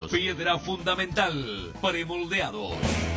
Piedra fundamental. Premoldeados.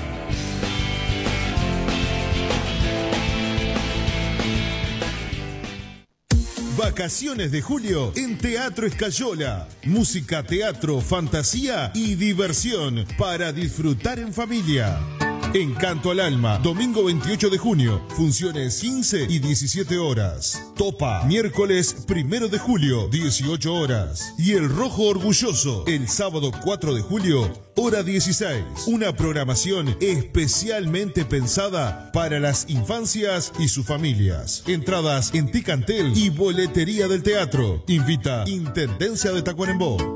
Vacaciones de julio en Teatro Escayola. Música, teatro, fantasía y diversión para disfrutar en familia. Encanto al Alma, domingo 28 de junio, funciones 15 y 17 horas. Topa, miércoles 1 de julio, 18 horas. Y El Rojo Orgulloso, el sábado 4 de julio, hora 16. Una programación especialmente pensada para las infancias y sus familias. Entradas en Ticantel y boletería del teatro. Invita Intendencia de Tacuarembó.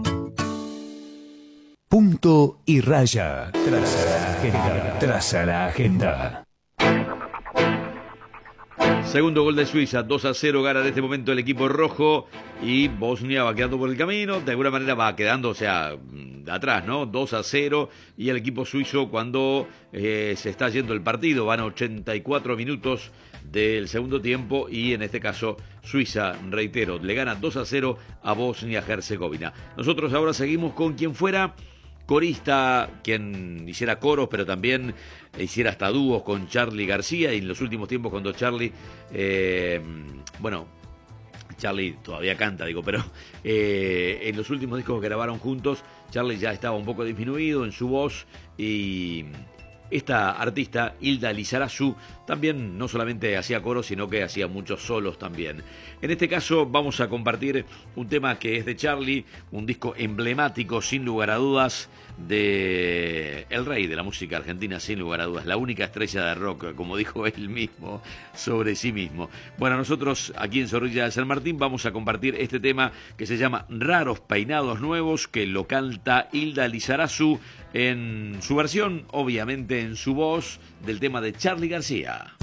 Punto y raya. Traza la agenda. Traza la agenda. Segundo gol de Suiza, 2-0 gana en este momento el equipo rojo y Bosnia va quedando por el camino, de alguna manera va quedando, o sea, atrás, ¿no? 2-0 y el equipo suizo cuando se está yendo el partido, van 84 minutos del segundo tiempo y en este caso Suiza, reitero, le gana 2-0 a Bosnia-Herzegovina. Nosotros ahora seguimos con quien fuera corista, quien hiciera coros, pero también hiciera hasta dúos con Charly García, y en los últimos tiempos cuando Charly, Charly todavía canta, digo, pero en los últimos discos que grabaron juntos, Charly ya estaba un poco disminuido en su voz y esta artista, Hilda Lizarazu, también no solamente hacía coros, sino que hacía muchos solos también. En este caso vamos a compartir un tema que es de Charly, un disco emblemático, sin lugar a dudas, de el rey de la música argentina, sin lugar a dudas, la única estrella de rock, como dijo él mismo sobre sí mismo. Bueno, nosotros aquí en Zorrilla de San Martín vamos a compartir este tema que se llama Raros Peinados Nuevos, que lo canta Hilda Lizarazu en su versión, obviamente en su voz, del tema de Charly García.